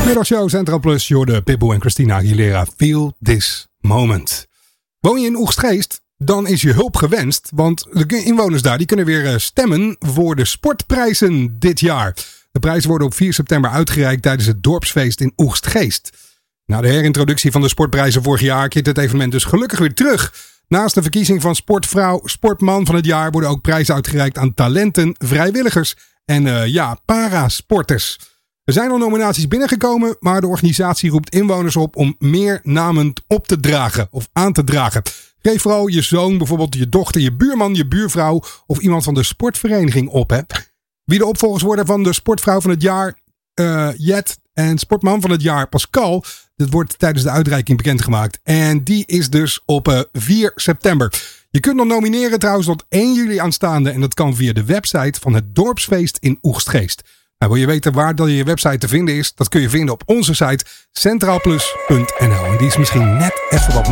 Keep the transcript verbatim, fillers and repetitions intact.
Middagshow Central Plus, Jorde, Pitbull en Christina Aguilera. Feel this moment. Woon je in Oegstgeest? Dan is je hulp gewenst, want de inwoners daar die kunnen weer stemmen voor de sportprijzen dit jaar. De prijzen worden op vier september uitgereikt tijdens het dorpsfeest in Oegstgeest. Na de herintroductie van de sportprijzen vorig jaar keert het evenement dus gelukkig weer terug. Naast de verkiezing van sportvrouw, sportman van het jaar worden ook prijzen uitgereikt aan talenten, vrijwilligers en uh, ja, parasporters. Er zijn al nominaties binnengekomen, maar de organisatie roept inwoners op om meer namen op te dragen of aan te dragen. Geef vooral je zoon, bijvoorbeeld je dochter, je buurman, je buurvrouw of iemand van de sportvereniging op. Hè. Wie de opvolgers worden van de sportvrouw van het jaar, uh, Jet, en sportman van het jaar, Pascal. Dat wordt tijdens de uitreiking bekendgemaakt. En die is dus op uh, vier september. Je kunt nog nomineren trouwens tot één juli aanstaande. En dat kan via de website van het dorpsfeest in Oegstgeest. Nou, wil je weten waar dan je website te vinden is? Dat kun je vinden op onze site centraalplus punt n l. En die is misschien net even wat